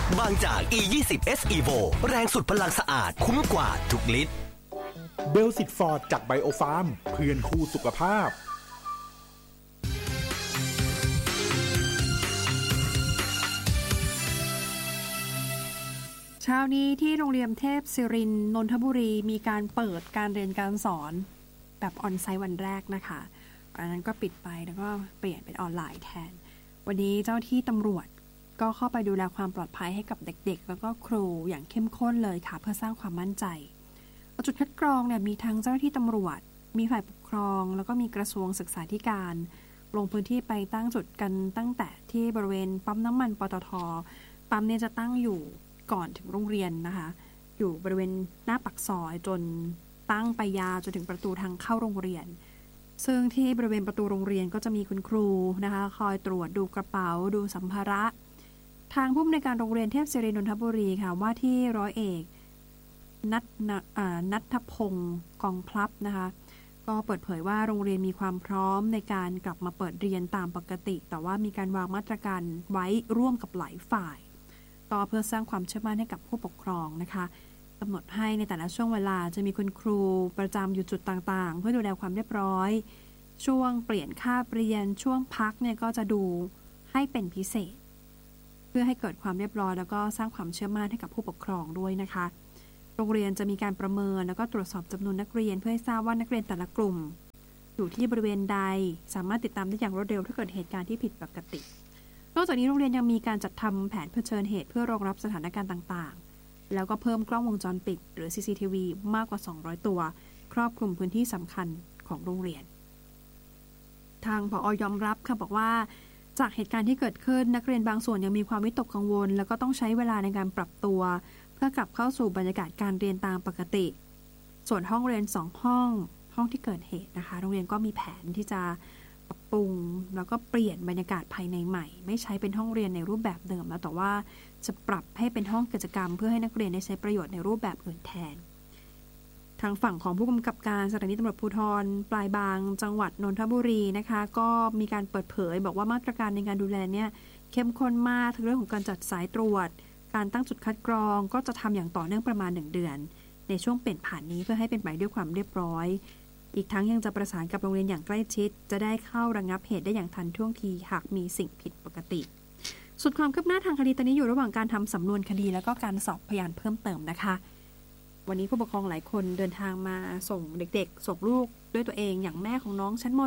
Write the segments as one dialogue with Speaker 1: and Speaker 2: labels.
Speaker 1: บางจาก E20 S Evo แรงสุดพลังสะอาดคุ้มกว่าทุกลิตร
Speaker 2: เบลสิตฟอร์ดจากไบโอฟาร์มเพื่อนคู่สุขภาพ
Speaker 3: เช้านี้ที่โรงเรียนเทพศิรินทร์นนทบุรีมีการเปิดการเรียนการสอนแบบออนไซต์วันแรกนะคะอันนั้นก็ปิดไปแล้วก็เปลี่ยนเป็นออนไลน์แทนวันนี้เจ้าที่ตำรวจก็เข้าไปดูแลความปลอดภัยให้กับเด็กๆแล้วก็ครูอย่างเข้มข้นเลยค่ะเพื่อสร้างความมั่นใจจุดคัดกรองเนี่ยมีทั้งเจ้าหน้าที่ตำรวจมีฝ่ายปกครองแล้วก็มีกระทรวงศึกษาธิการลงพื้นที่ไปตั้งจุดกันตั้งแต่ที่บริเวณปั๊มน้ำมันปตท.ปั๊มเนี่ยจะตั้งอยู่ก่อนถึงโรงเรียนนะคะอยู่บริเวณหน้าปากซอยจนตั้งไปยาวจนถึงประตูทางเข้าโรงเรียนซึ่งที่บริเวณประตูโรงเรียนก็จะมีคุณครูนะคะคอยตรวจดูกระเป๋าดูสัมภาระทางผู้อำนวยการโรงเรียนเทพศิรินทร์นนทบุรีค่ะว่าที่ร้อยเอกณัฐพงศ์กองพลับนะคะก็เปิดเผยว่าโรงเรียนมีความพร้อมในการกลับมาเปิดเรียนตามปกติแต่ว่ามีการวางมาตรการไว้ร่วมกับหลายฝ่ายต่อเพื่อสร้างความเชื่อมั่นให้กับผู้ปกครองนะคะกำหนดให้ในแต่ละช่วงเวลาจะมีคุณครูประจำอยู่จุดต่างๆเพื่อดูแลความเรียบร้อยช่วงเปลี่ยนคาบเรียนช่วงพักเนี่ยก็จะดูให้เป็นพิเศษเพื่อให้เกิดความเรียบร้อยแล้วก็สร้างความเชื่อมั่นให้กับผู้ปกครองด้วยนะคะโรงเรียนจะมีการประเมินแล้วก็ตรวจสอบจำนวนนักเรียนเพื่อให้ทราบว่านักเรียนแต่ละกลุ่มอยู่ที่บริเวณใดสามารถติดตามได้อย่างรวดเร็วถ้าเกิดเหตุการณ์ที่ผิดปกตินอกจากนี้โรงเรียนยังมีการจัดทำแผนเผชิญเหตุเพื่อรองรับสถานการณ์ต่างๆแล้วก็เพิ่มกล้องวงจรปิดหรือ CCTV มากกว่า200ตัวครอบคลุมพื้นที่สำคัญของโรงเรียนทางผอ.ยอมรับค่ะบอกว่าจากเหตุการณ์ที่เกิดขึ้นนักเรียนบางส่วนยังมีความวิตกกังวลแล้วก็ต้องใช้เวลาในการปรับตัวเพื่อกลับเข้าสู่บรรยากาศการเรียนตามปกติส่วนห้องเรียน2ห้องที่เกิดเหตุนะคะโรงเรียนก็มีแผนที่จะปรับปรุงแล้วก็เปลี่ยนบรรยากาศภายในใหม่ไม่ใช้เป็นห้องเรียนในรูปแบบเดิมแล้วแต่ว่าจะปรับให้เป็นห้องกิจกรรมเพื่อให้นักเรียนได้ใช้ประโยชน์ในรูปแบบอื่นแทนทางฝั่งของผู้กำกับการสถานีตำรวจภูธรปลายบางจังหวัดนนทบุรีนะคะก็มีการเปิดเผยบอกว่ามาตรการในการดูแลเนี่ยเข้มข้นมากทั้งเรื่องของการจัดสายตรวจการตั้งจุดคัดกรองก็จะทำอย่างต่อเนื่องประมาณ1 เดือนในช่วงเปลี่ยนผ่านนี้เพื่อให้เป็นไปด้วยความเรียบร้อยอีกทั้งยังจะประสานกับโรงเรียนอย่างใกล้ชิดจะได้เข้าระงับเหตุได้อย่างทันท่วงทีหากมีสิ่งผิดปกติส่วนความคืบหน้าทางคดีตอนนี้อยู่ระหว่างการทำสำนวนคดีแล้วก็การสอบพยานเพิ่มเติมนะคะวันนี้ผู้ปกครองหลายคนเดินทางมาส่งเด็กๆส่งลูกด้วยตัวเองอย่างแม่ของน้องชั้นม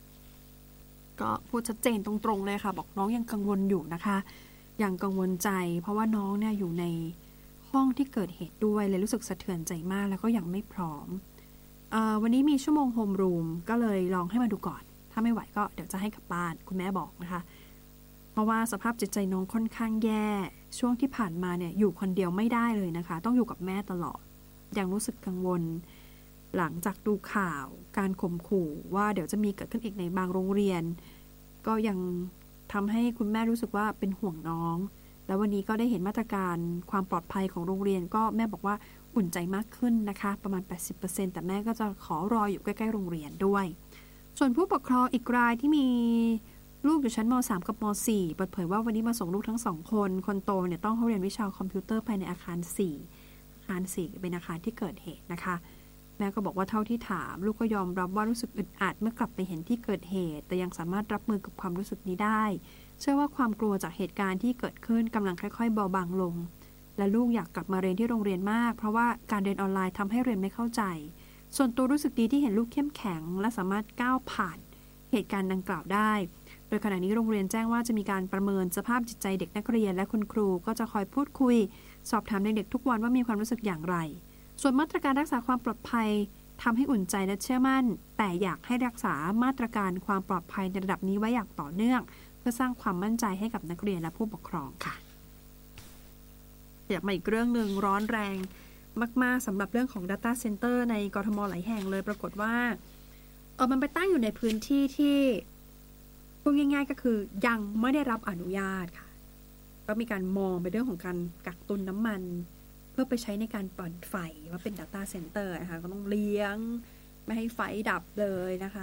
Speaker 3: .1 ก็พูดชัดเจนตรงๆเลยค่ะบอกน้องยังกังวลอยู่นะคะยังกังวลใจเพราะว่าน้องเนี่ยอยู่ในห้องที่เกิดเหตุด้วยเลยรู้สึกสะเทือนใจมากแล้วก็ยังไม่พร้อมวันนี้มีชั่วโมงโฮมรูมก็เลยลองให้มาดูก่อนถ้าไม่ไหวก็เดี๋ยวจะให้กลับบ้านคุณแม่บอกนะคะเพราะว่าสภาพจิตใจน้องค่อนข้างแย่ช่วงที่ผ่านมาเนี่ยอยู่คนเดียวไม่ได้เลยนะคะต้องอยู่กับแม่ตลอดยังรู้สึกกังวลหลังจากดูข่าวการข่มขู่ว่าเดี๋ยวจะมีเกิดขึ้นอีกในบางโรงเรียนก็ยังทำให้คุณแม่รู้สึกว่าเป็นห่วงน้องแล้ววันนี้ก็ได้เห็นมาตรการความปลอดภัยของโรงเรียนก็แม่บอกว่าอุ่นใจมากขึ้นนะคะประมาณ 80% แต่แม่ก็จะขอรออยู่ใกล้ๆโรงเรียนด้วยส่วนผู้ปกครองอีกรายที่มีลูกอยู่ชั้นม.3 กับม.4 เปิดเผยว่าวันนี้มาส่งลูกทั้ง2คนคนโตเนี่ยต้องเข้าเรียนวิชาคอมพิวเตอร์ภายในอาคาร4เป็นอาคารที่เกิดเหตุนะคะแม่ก็บอกว่าเท่าที่ถามลูกก็ยอมรับว่ารู้สึกอึดอัดเมื่อกลับไปเห็นที่เกิดเหตุแต่ยังสามารถรับมือกับความรู้สึกนี้ได้เชื่อว่าความกลัวจากเหตุการณ์ที่เกิดขึ้นกำลังค่อยๆเบาบางลงและลูกอยากกลับมาเรียนที่โรงเรียนมากเพราะว่าการเรียนออนไลน์ทำให้เรียนไม่เข้าใจส่วนตัวรู้สึกดีที่เห็นลูกเข้มแข็งและสามารถก้าวผ่านเหตุการณ์ดังกล่าวได้โดยขณะนี้โรงเรียนแจ้งว่าจะมีการประเมินสภาพจิตใจเด็กนักเรียนและคุณครูก็จะคอยพูดคุยสอบถามเด็กๆทุกวันว่ามีความรู้สึกอย่างไรส่วนมาตรการรักษาความปลอดภัยทำให้อุ่นใจและเชื่อมั่นแต่อยากให้รักษามาตรการความปลอดภัยในระดับนี้ไว้อย่างต่อเนื่องเพื่อสร้างความมั่นใจให้กับนักเรียนและผู้ปกครองค่ะอยากมาอีกเรื่องนึงร้อนแรงมากๆสำหรับเรื่องของ Data Center ในกทม.หลายแห่งเลยปรากฏว่ามันไปตั้งอยู่ในพื้นที่ที่พูดง่ายๆก็คือยังไม่ได้รับอนุญาตค่ะก็มีการมองไปเรื่องของการกักตุนน้ำมันเพื่อไปใช้ในการปั่นไฟว่าเป็น Data Center นะคะก็ต้องเลี้ยงไม่ให้ไฟดับเลยนะคะ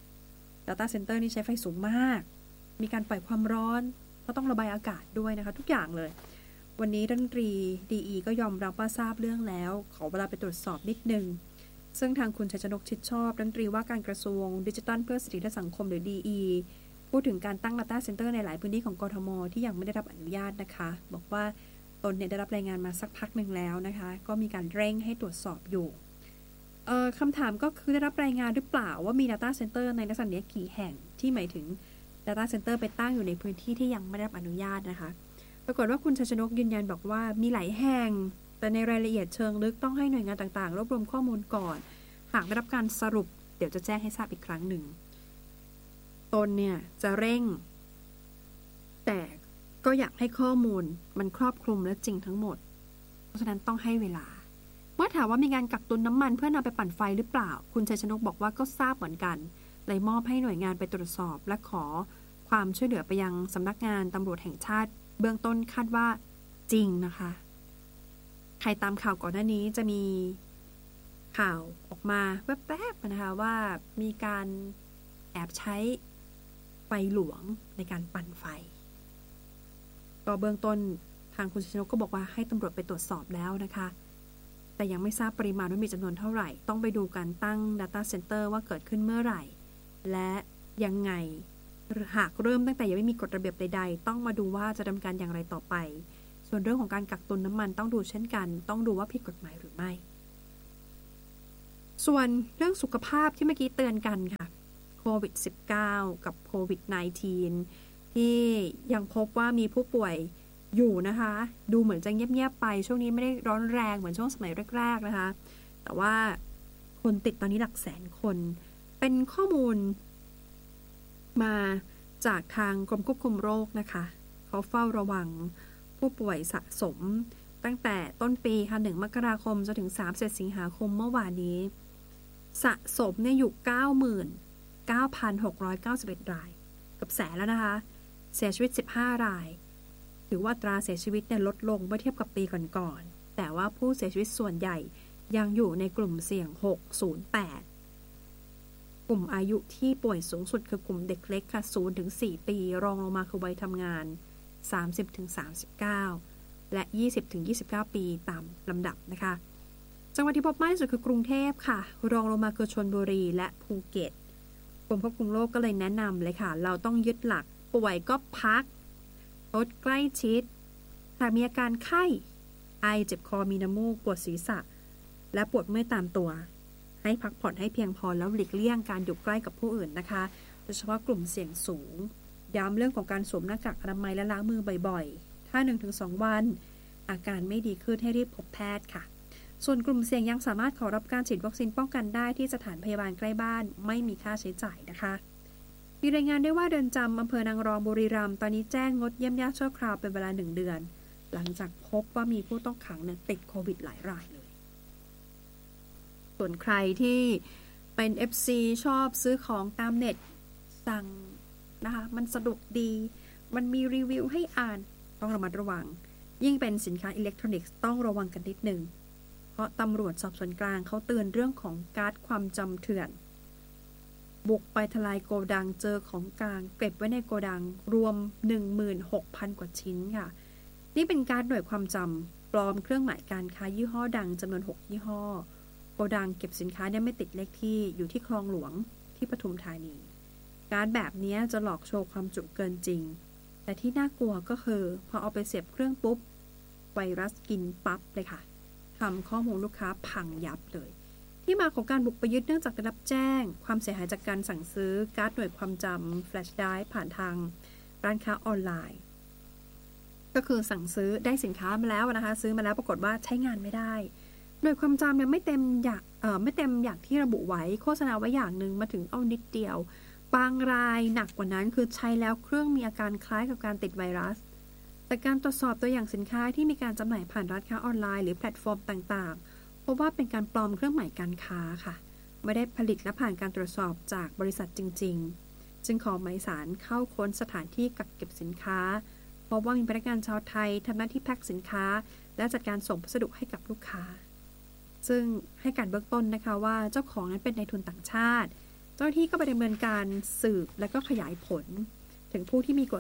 Speaker 3: Data Center นี่ใช้ไฟสูงมากมีการปล่อยความร้อนก็ต้องระบายอากาศด้วยนะคะทุกอย่างเลยวันนี้รัฐมนตรีดีก็ยอมรับว่าทราบเรื่องแล้วขอเวลาไปตรวจสอบนิดนึงซึ่งทางคุณชัยชนกชิดชอบรัฐมนตรีว่าการกระทรวงดิจิทัลเพื่อสิทธิและสังคมหรือ DE พูดถึงการตั้ง Data Center ในหลายพื้นที่ของกทม.ที่ยังไม่ได้รับอนุญาตนะคะบอกว่าตนเนี่ยได้รับรายงานมาสักพักหนึ่งแล้วนะคะก็มีการเร่งให้ตรวจสอบอยู่คำถามก็คือได้รับรายงานหรือเปล่าว่ามี Data Center ในลักษณะนี้กี่แห่งที่หมายถึง Data Center ไปตั้งอยู่ในพื้นที่ที่ยังไม่ได้รับอนุญาตนะคะปรากฏว่าคุณชัยชนกยืนยันบอกว่ามีหลายแห่งแต่ในรายละเอียดเชิงลึกต้องให้หน่วยงานต่างๆรวบรวมข้อมูลก่อนหากได้รับการสรุปเดี๋ยวจะแจ้งให้ทราบอีกครั้งหนึ่งตนเนี่ยจะเร่งแต่ก็อยากให้ข้อมูลมันครอบคลุมและจริงทั้งหมดเพราะฉะนั้นต้องให้เวลาเมื่อถามว่ามีการกักตุนน้ำมันเพื่อนำไปปั่นไฟหรือเปล่าคุณชัยชนกบอกว่าก็ทราบเหมือนกันเลยมอบให้หน่วยงานไปตรวจสอบและขอความช่วยเหลือไปยังสำนักงานตำรวจแห่งชาติเบื้องต้นคาดว่าจริงนะคะใครตามข่าวก่อนหน้านี้จะมีข่าวออกมาแวบๆนะคะว่ามีการแอบใช้ไฟหลวงในการปั่นไฟก็เบื้องต้นทางคุณชัยชนกก็บอกว่าให้ตำรวจไปตรวจสอบแล้วนะคะแต่ยังไม่ทราบปริมาณว่ามีจำนวนเท่าไหร่ต้องไปดูการตั้ง Data Center ว่าเกิดขึ้นเมื่อไหร่และยังไงหากเริ่มตั้งแต่ยังไม่มีกฎระเบียบใดๆต้องมาดูว่าจะดำเนินการอย่างไรต่อไปส่วนเรื่องของการกักตุนน้ำมันต้องดูเช่นกันต้องดูว่าผิดกฎหมายหรือไม่ส่วนเรื่องสุขภาพที่เมื่อกี้เตือนกันค่ะโควิด -19 กับโควิด -19 ที่ยังพบว่ามีผู้ป่วยอยู่นะคะดูเหมือนจะเงียบๆไปช่วงนี้ไม่ได้ร้อนแรงเหมือนช่วงสมัยแรกๆนะคะแต่ว่าคนติดตอนนี้หลักแสนคนเป็นข้อมูลมาจากทางกรมควบคุมโรคนะคะเขาเฝ้าระวังผู้ป่วยสะสมตั้งแต่ต้นปีค่ะ1 มกราคมจนถึง30 สิงหาคมเมื่อวานนี้สะสมเนี่ยอยู่ 99,691 รายเกือบแสนแล้วนะคะเสียชีวิต15 รายถือว่าอัตราเสียชีวิตเนี่ยลดลงเมื่อเทียบกับปีก่อนๆแต่ว่าผู้เสียชีวิตส่วนใหญ่ยังอยู่ในกลุ่มเสี่ยง608กลุ่มอายุที่ป่วยสูงสุดคือกลุ่มเด็กเล็กค่ะ 0-4 ปีรองลงมาคือวัยทำงาน 30-39 และ 20-29 ปีตามลำดับนะคะจังหวัดที่พบมากที่สุดคือกรุงเทพค่ะรองลงมาคือชลบุรีและภูเก็ตกรมควบคุมโรคก็เลยแนะนำเลยค่ะเราต้องยึดหลักป่วยก็พักลดใกล้ชิดหากมีอาการไข้ไอเจ็บคอมีน้ำมูกปวดศีรษะและปวดเมื่อยตามตัวให้พักผ่อนให้เพียงพอแล้วหลีกเลี่ยงการอยู่ใกล้กับผู้อื่นนะคะโดยเฉพาะกลุ่มเสี่ยงสูงย้ำเรื่องของการสวมหน้ากากอนามัยและล้างมือบ่อยๆถ้า 1-2 วันอาการไม่ดีขึ้นให้รีบพบแพทย์ค่ะส่วนกลุ่มเสี่ยงยังสามารถขอรับการฉีดวัคซีนป้องกันได้ที่สถานพยาบาลใกล้บ้านไม่มีค่าใช้จ่ายนะคะมีรายงานได้ว่าเรือนจำอำเภอนางรองบุรีรัมย์ตอนนี้แจ้งงดเยี่ยมญาติชั่วคราวเป็นเวลา1 เดือนหลังจากพบว่ามีผู้ต้องขังติดโควิดหลายรายเลยส่วนใครที่เป็น FC ชอบซื้อของตามเน็ตสั่งนะคะมันสะดวกดีมันมีรีวิวให้อ่านต้องระมัดระวังยิ่งเป็นสินค้าอิเล็กทรอนิกส์ต้องระวังกันนิดนึงเพราะตำรวจสอบสวนกลางเขาเตือนเรื่องของการ์ดความจำเถื่อนบุกไปทลายโกดังเจอของกลางเก็บไว้ในโกดังรวม 16,000 กว่าชิ้นค่ะนี่เป็นการ์ดหน่วยความจำปลอมเครื่องหมายการค้ายี่ห้อดังจำนวน6 ยี่ห้อโกดังเก็บสินค้าเนี่ยไม่ติดเลขที่อยู่ที่คลองหลวงที่ปทุมธานีการ์ดแบบนี้จะหลอกโชว์ความจุเกินจริงแต่ที่น่ากลัวก็คือพอเอาไปเสียบเครื่องปุ๊บไวรัสกินปั๊บเลยค่ะทำข้อมูลลูกค้าพังยับเลยที่มาของการบุกไปยึดเนื่องจากได้รับแจ้งความเสียหายจากการสั่งซื้อการ์ดหน่วยความจำแฟลชไดรฟ์ผ่านทางร้านค้าออนไลน์ก็คือสั่งซื้อได้สินค้ามาแล้วนะคะซื้อมาแล้วปรากฏว่าใช้งานไม่ได้หน่วยความจำเนี่ยไม่เต็มอย่างที่ระบุไว้โฆษณาไว้อย่างนึงมาถึงเอานิดเดียวบางรายหนักกว่านั้นคือใช้แล้วเครื่องมีอาการคล้ายกับการติดไวรัสแต่การตรวจสอบตัวอย่างสินค้าที่มีการจำหน่ายผ่านร้านค้าออนไลน์หรือแพลตฟอร์มต่างๆพบว่าเป็นการปลอมเครื่องหมายการค้าค่ะไม่ได้ผลิตและผ่านการตรวจสอบจากบริษัทจริงๆจึงขอหมายสารเข้าค้นสถานที่กักเก็บสินค้าพบว่ามีพนักงานชาวไทยทำหน้าที่แพ็คสินค้าและจัดการส่งพัสดุให้กับลูกค้าซึ่งให้การเบื้องต้นนะคะว่าเจ้าของนั้นเป็นนายทุนต่างชาติเจ้าหน้าที่ก็ไปดำเนินการสืบและก็ขยายผลถึงผู้ที่มี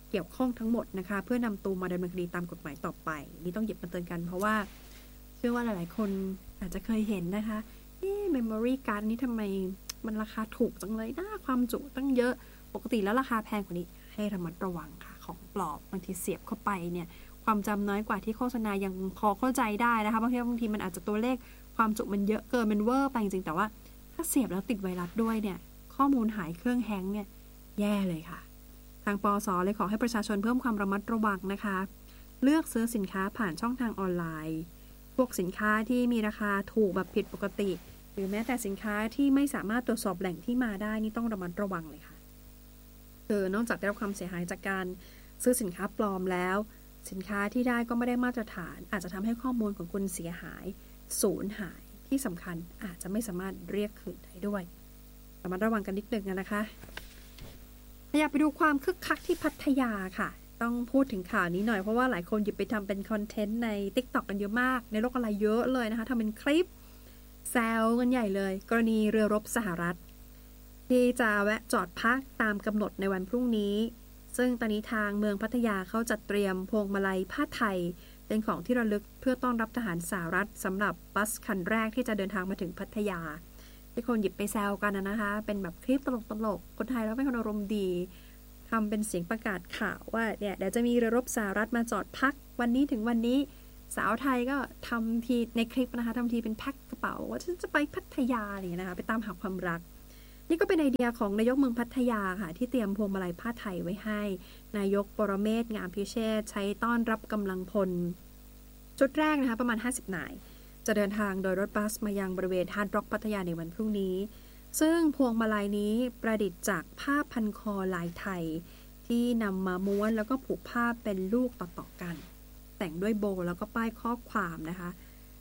Speaker 3: เกี่ยวข้องทั้งหมดนะคะเพื่อนำตัวมาดำเนินคดีตามกฎหมายต่อไปนี่ต้องหยิบมาเตือนกันเพราะว่าเชื่อว่าหลายๆคนอาจจะเคยเห็นนะคะmemory card นี้ทำไมมันราคาถูกจังเลยนะความจุตั้งเยอะปกติแล้วราคาแพงกว่านี้ให้ระมัดระวังค่ะของปลอบบางทีเสียบเข้าไปเนี่ยความจำน้อยกว่าที่โฆษณายังพอเข้าใจได้นะคะบางทีมันอาจจะตัวเลขความจุมันเยอะเกินมันเวอร์ไปจริงๆแต่ว่าถ้าเสียบแล้วติดไวรัสด้วยเนี่ยข้อมูลหายเครื่องแฮงก์เนี่ยแย่เลยค่ะทางปส.เลยขอให้ประชาชนเพิ่มความระมัดระวังนะคะเลือกซื้อสินค้าผ่านช่องทางออนไลน์พวกสินค้าที่มีราคาถูกแบบผิดปกติหรือแม้แต่สินค้าที่ไม่สามารถตรวจสอบแหล่งที่มาได้นี่ต้องระมัดระวังเลยค่ะนอกจากได้รับความเสียหายจากการซื้อสินค้าปลอมแล้วสินค้าที่ได้ก็ไม่ได้มาตรฐานอาจจะทำให้ข้อมูลของคุณเสียหายสูญหายที่สำคัญอาจจะไม่สามารถเรียกคืนได้ด้วยระมัดระวังกันนิดนึงนะคะอยากไปดูความคึกคักที่พัทยาค่ะต้องพูดถึงข่าวนี้หน่อยเพราะว่าหลายคนหยิบไปทำเป็นคอนเทนต์ใน TikTok กันเยอะมากในโลกออนไลน์เยอะเลยนะคะทำเป็นคลิปแซวกันใหญ่เลยกรณีเรือรบสหรัฐที่จะแวะจอดพักตามกำหนดในวันพรุ่งนี้ซึ่งตอนนี้ทางเมืองพัทยาเขาจัดเตรียมพวงมาลัยผ้าไทยเป็นของที่ระลึกเพื่อต้อนรับทหารสหรัฐสำหรับบัสคันแรกที่จะเดินทางมาถึงพัทยาที่คนหยิบไปแซวกันนะคะเป็นแบบคลิปตลกๆคนไทยแล้วเป็นคนอารมณ์ดีทำเป็นเสียงประกาศข่าวว่าเนี่ยเดี๋ยวจะมีเรือรบสหรัฐมาจอดพักวันนี้ถึงวันนี้สาวไทยก็ทำทีในคลิปนะคะทำทีเป็นแพ็คกระเป๋าว่าฉันจะไปพัทยาอะไรอย่างนี้นะคะไปตามหาความรักนี่ก็เป็นไอเดียของนายกเมืองพัทยาค่ะที่เตรียมพวงมาลัยผ้าไทยไว้ให้นายกปรเมศวร์ งามพิเชษฐ์ใช้ต้อนรับกำลังพลชุดแรกนะคะประมาณ50นายจะเดินทางโดยรถบัสมายังบริเวณฮาร์ดร็อกพัทยาในวันพรุ่งนี้ซึ่งพวงมาลัยนี้ประดิษฐ์จากผ้าพันคอลายไทยที่นำมาม้วนแล้วก็ผูกผ้าเป็นลูกต่อๆกันแต่งด้วยโบแล้วก็ป้ายข้อความนะคะ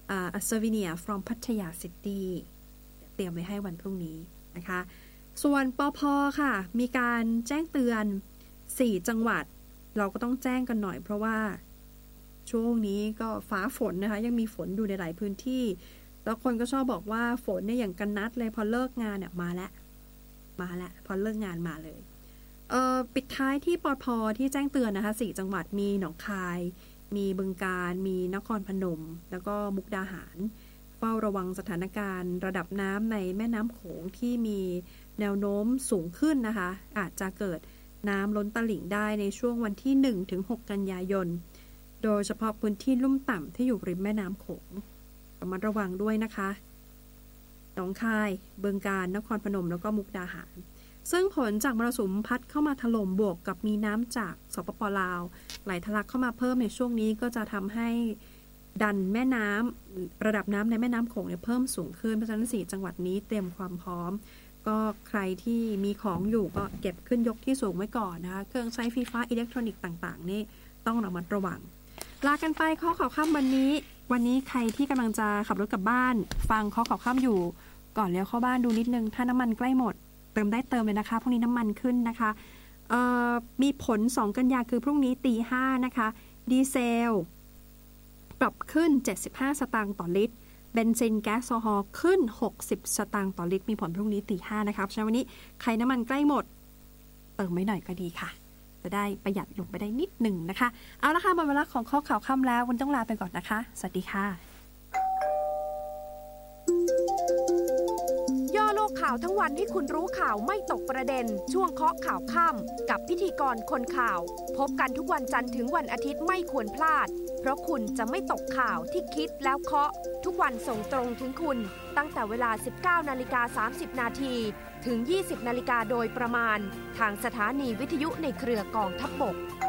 Speaker 3: A souvenir from Pattaya City เตรียมไว้ให้วันพรุ่งนี้นะคะส่วนปภ.ค่ะมีการแจ้งเตือน4จังหวัดเราก็ต้องแจ้งกันหน่อยเพราะว่าช่วงนี้ก็ฟ้าฝนนะคะยังมีฝนอยู่ในหลายพื้นที่แล้วคนก็ชอบบอกว่าฝนเนี่ยอย่างกันนัดเลยพอเลิกงานเนี่ยมาแล้วพอเลิกงานมาเลยปิดท้ายที่ปภ.ที่แจ้งเตือนนะคะ4จังหวัดมีหนองคายมีบึงกาฬมีนครพนมแล้วก็มุกดาหารเฝ้าระวังสถานการณ์ระดับน้ำในแม่น้ำโขงที่มีแนวโน้มสูงขึ้นนะคะอาจจะเกิดน้ำล้นตลิ่งได้ในช่วงวันที่ 1-6 กันยายนโดยเฉพาะพื้นที่ลุ่มต่ำที่อยู่ริมแม่น้ำโขงระมัดระวังด้วยนะคะหนองคายบึงกาฬนครพนมแล้วก็มุกดาหารซึ่งผลจากมรสุมพัดเข้ามาถล่มบวกกับมีน้ำจากสปป.ลาวไหลทะลักเข้ามาเพิ่มในช่วงนี้ก็จะทำให้ดันแม่น้ำระดับน้ำในแม่น้ำโขงเนี่ยเพิ่มสูงขึ้นเพราะฉะนั้น4จังหวัดนี้เตรียมความพร้อมก็ใครที่มีของอยู่ก็เก็บขึ้นยกที่สูงไว้ก่อนนะคะเครื่องใช้ไฟฟ้าอิเล็กทรอนิกส์ต่างๆนี่ต้องระมัดระวังลากันไปข้อข่าวค่ำวันนี้ใครที่กำลังจะขับรถกลับบ้านฟังข้อข่าวค่ำอยู่ก่อนเลี้ยวเข้าบ้านดูนิดนึงถ้าน้ำมันใกล้หมดเติมได้เติมเลยนะคะพรุ่งนี้น้ำมันขึ้นนะคะมีผล2กันยาคือพรุ่งนี้ตี 5นะคะดีเซลปรับขึ้น75สตางค์ต่อลิตรเบนซินแก๊สโซฮอล์ขึ้น60สตางค์ต่อลิตรมีผลพรุ่งนี้ตี 5นะคะเพราะฉะนั้นวันนี้ใครน้ำมันใกล้หมดเติมไว้หน่อยก็ดีค่ะจะได้ประหยัดลงไปได้นิดหนึ่งนะคะเอาละค่ะหมดเวลาของข้อข่าวค่ำแล้ววันต้องลาไปก่อนนะคะสวัสดีค่ะ
Speaker 4: ย่อโลกข่าวทั้งวันให้คุณรู้ข่าวไม่ตกประเด็นช่วงเคาะข่าวค่ำกับพิธีกรคนข่าวพบกันทุกวันจันทร์ถึงวันอาทิตย์ไม่ควรพลาดเพราะคุณจะไม่ตกข่าวที่คิดแล้วเคาะทุกวันส่งตรงถึงคุณตั้งแต่เวลา 19:30 นาทีถึง 20 นาฬิกาโดยประมาณทางสถานีวิทยุในเครือกองทัพบก